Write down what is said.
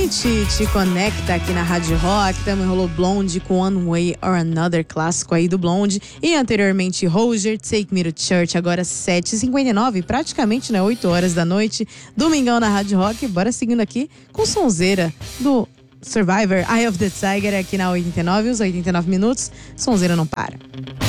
gente te conecta aqui na Rádio Rock. Também rolou Blonde com One Way or Another, clássico aí do Blonde. E anteriormente Roger, Take Me to Church, agora 7h59, praticamente, né, 8 horas da noite. Domingão na Rádio Rock. Bora seguindo aqui com sonzeira do Survivor, Eye of the Tiger, aqui na 89, os 89 minutos. Sonzeira não para.